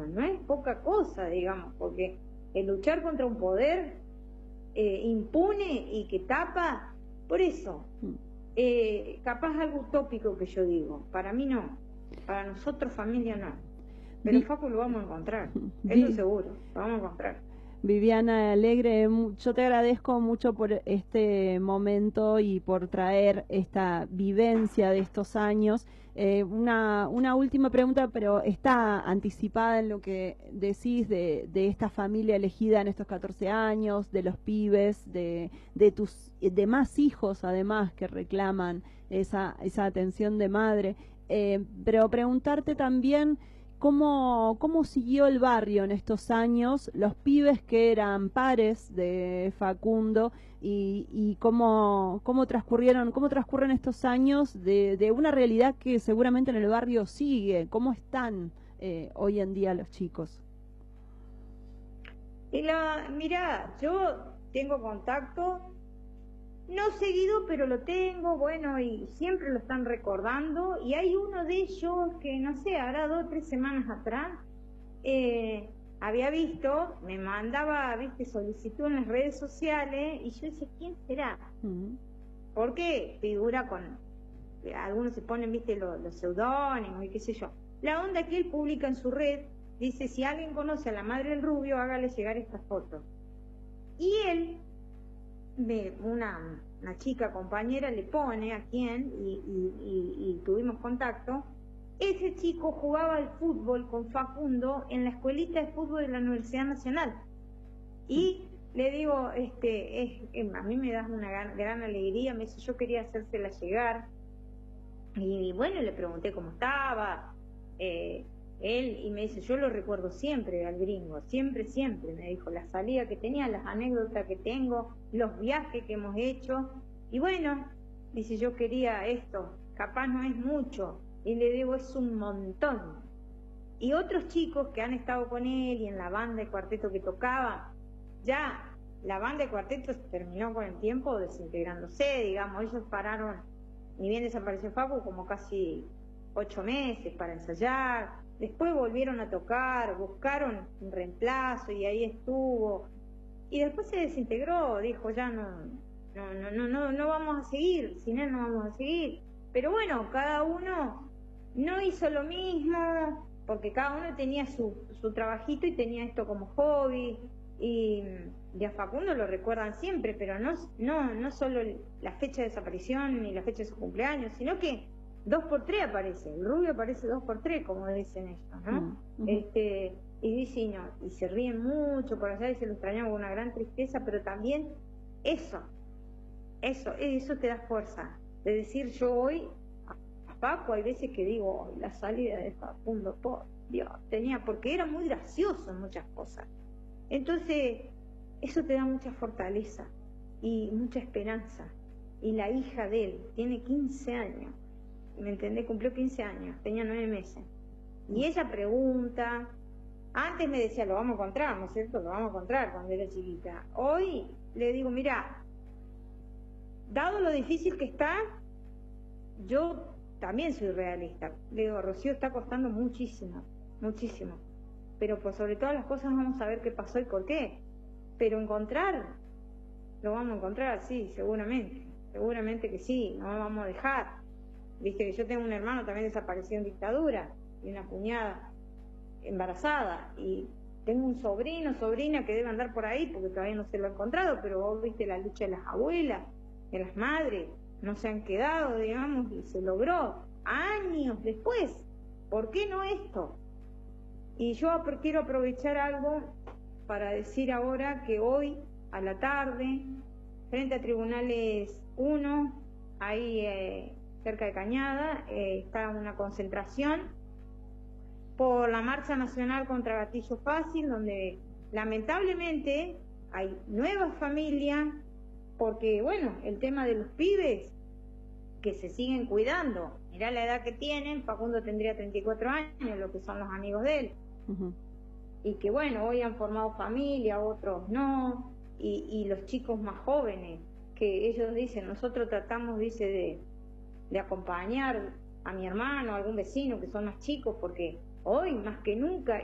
no es poca cosa, digamos, porque el luchar contra un poder impune y que tapa, por eso, capaz algo utópico que yo digo, para mí no, para nosotros familia no, pero Facu lo vamos a encontrar, eso seguro, lo vamos a encontrar. Viviana Alegre, yo te agradezco mucho por este momento y por traer esta vivencia de estos años. Una última pregunta, pero está anticipada en lo que decís de esta familia elegida en estos 14 años, de los pibes, de tus demás hijos además que reclaman esa atención de madre. Pero preguntarte también ¿cómo siguió el barrio en estos años, los pibes que eran pares de Facundo y cómo transcurren estos años de una realidad que seguramente en el barrio sigue? ¿Cómo están hoy en día los chicos? Mirá, yo tengo contacto, no seguido, pero lo tengo, bueno, y siempre lo están recordando, y hay uno de ellos que, no sé, hará 2 o 3 semanas atrás, había visto, me mandaba, viste, solicitud en las redes sociales, y yo decía, ¿quién será? Porque figura con, algunos se ponen, viste, los seudónimos y qué sé yo. La onda que él publica en su red, dice, si alguien conoce a la madre del rubio, hágale llegar esta foto. Y él, una chica compañera le pone a quién y tuvimos contacto. Ese chico jugaba al fútbol con Facundo en la escuelita de fútbol de la Universidad Nacional y le digo, a mí me da una gran alegría. Me dice, yo quería hacérsela llegar y bueno, le pregunté cómo estaba él, y me dice, yo lo recuerdo siempre al gringo, siempre, me dijo, la salida que tenía, las anécdotas que tengo, los viajes que hemos hecho, y bueno, dice, yo quería esto, capaz no es mucho, y le digo, es un montón. Y otros chicos que han estado con él y en la banda de cuarteto que tocaba, ya la banda de cuarteto terminó con el tiempo desintegrándose, digamos, ellos pararon, ni bien desapareció Facu, como casi 8 meses para ensayar. Después volvieron a tocar, buscaron un reemplazo y ahí estuvo. Y después se desintegró, dijo, ya no vamos a seguir, sin él no vamos a seguir. Pero bueno, cada uno no hizo lo mismo, porque cada uno tenía su trabajito y tenía esto como hobby. Y a Facundo lo recuerdan siempre, pero no solo la fecha de desaparición ni la fecha de su cumpleaños, sino que 2x3 aparece, el rubio aparece 2x3, como dicen ellos, ¿no? Y dice, y se ríen mucho por allá y se lo extrañan con una gran tristeza, pero también eso te da fuerza, de decir, yo hoy, a Paco, hay veces que digo, la salida de Facundo, por Dios, porque era muy gracioso en muchas cosas. Entonces, eso te da mucha fortaleza y mucha esperanza. Y la hija de él tiene 15 años, ¿me entendés? Cumplió 15 años, tenía 9 meses. Y ella pregunta, antes me decía, lo vamos a encontrar, ¿no es cierto? Lo vamos a encontrar cuando era chiquita. Hoy le digo, mira, dado lo difícil que está, yo también soy realista. Le digo, Rocío, está costando muchísimo, muchísimo. Pero por sobre todas las cosas vamos a ver qué pasó y por qué. Pero encontrar, lo vamos a encontrar, sí, seguramente que sí, no lo vamos a dejar. Viste que yo tengo un hermano también desaparecido en dictadura y una cuñada embarazada y tengo un sobrina que debe andar por ahí porque todavía no se lo ha encontrado, pero vos viste la lucha de las abuelas, de las madres, no se han quedado, digamos, y se logró años después. ¿Por qué no esto? Y yo quiero aprovechar algo para decir ahora que hoy a la tarde, frente a Tribunales 1, ahí cerca de Cañada, está una concentración por la Marcha Nacional contra Gatillo Fácil, donde lamentablemente hay nuevas familias, porque bueno, el tema de los pibes que se siguen cuidando, mirá la edad que tienen, Facundo tendría 34 años, lo que son los amigos de él, y que bueno, hoy han formado familia, otros no, y los chicos más jóvenes, que ellos dicen, nosotros tratamos, dice, de acompañar a mi hermano, a algún vecino que son más chicos, porque hoy más que nunca